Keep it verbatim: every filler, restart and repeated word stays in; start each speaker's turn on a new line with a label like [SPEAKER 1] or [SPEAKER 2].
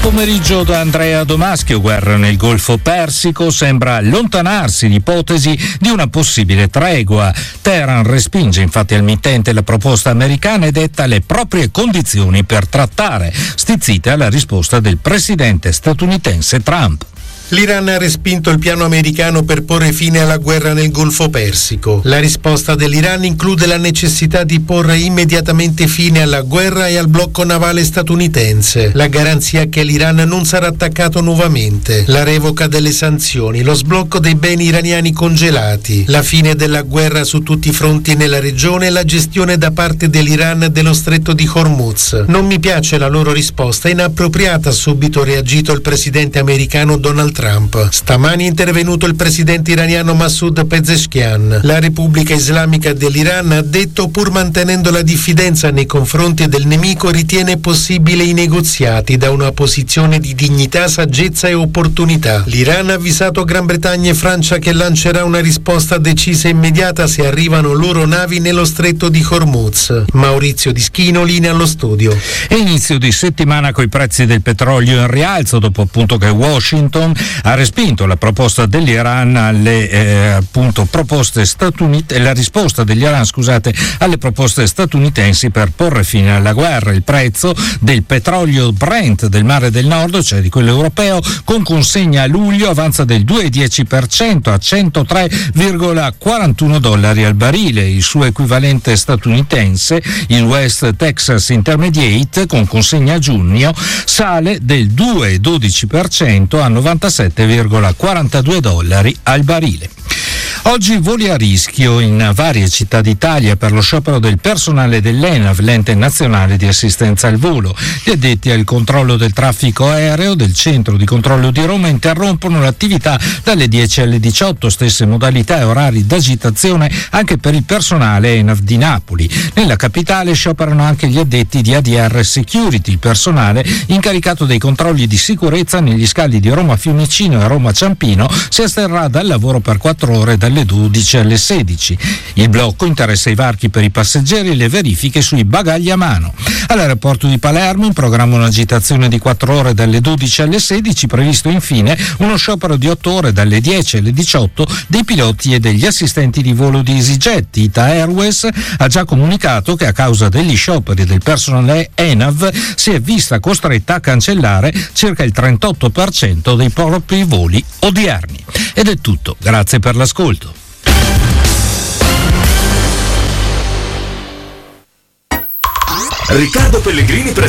[SPEAKER 1] Pomeriggio da Andrea Domaschio. Guerra nel Golfo Persico, sembra allontanarsi l'ipotesi di una possibile tregua. Teheran respinge infatti al mittente la proposta americana e detta le proprie condizioni per trattare, stizzita la risposta del presidente statunitense Trump.
[SPEAKER 2] L'Iran ha respinto il piano americano per porre fine alla guerra nel Golfo Persico. La risposta dell'Iran include la necessità di porre immediatamente fine alla guerra e al blocco navale statunitense, la garanzia che l'Iran non sarà attaccato nuovamente, la revoca delle sanzioni, lo sblocco dei beni iraniani congelati, la fine della guerra su tutti i fronti nella regione e la gestione da parte dell'Iran dello stretto di Hormuz. Non mi piace la loro risposta inappropriata, ha subito reagito il presidente americano Donald Trump. Trump. Stamani è intervenuto il presidente iraniano Masoud Pezeshkian. La Repubblica Islamica dell'Iran ha detto, pur mantenendo la diffidenza nei confronti del nemico, ritiene possibile i negoziati da una posizione di dignità, saggezza e opportunità. L'Iran ha avvisato Gran Bretagna e Francia che lancerà una risposta decisa e immediata se arrivano loro navi nello stretto di Hormuz. Maurizio Dischino, linea allo studio.
[SPEAKER 1] E inizio di settimana coi prezzi del petrolio in rialzo, dopo appunto che Washington ha respinto la proposta dell'Iran alle eh, appunto proposte statunitensi, la risposta dell'Iran, scusate, alle proposte statunitensi per porre fine alla guerra. Il prezzo del petrolio Brent del Mare del Nord, cioè di quello europeo, con consegna a luglio avanza del due virgola dieci per cento a centotré virgola quarantuno dollari al barile. Il suo equivalente statunitense, il West Texas Intermediate, con consegna a giugno, sale del due virgola dodici per cento a novantasette virgola quarantadue dollari al barile. Oggi voli a rischio in varie città d'Italia per lo sciopero del personale dell'ENAV, l'ente nazionale di assistenza al volo. Gli addetti al controllo del traffico aereo del centro di controllo di Roma interrompono l'attività dalle dieci alle diciotto, stesse modalità e orari d'agitazione anche per il personale ENAV di Napoli. Nella capitale scioperano anche gli addetti di A D R Security, il personale incaricato dei controlli di sicurezza negli scali di Roma Fiumicino e Roma Ciampino si asterrà dal lavoro per quattro ore dalle dodici alle sedici. Il blocco interessa i varchi per i passeggeri e le verifiche sui bagagli a mano. All'aeroporto di Palermo in programma un'agitazione di quattro ore dalle dodici alle sedici, previsto infine uno sciopero di otto ore dalle dieci alle diciotto dei piloti e degli assistenti di volo di EasyJet. Ita Airways ha già comunicato che a causa degli scioperi del personale ENAV si è vista costretta a cancellare circa il trentotto per cento dei propri voli odierni. Ed è tutto, grazie per l'ascolto.
[SPEAKER 3] Riccardo Pellegrini presenta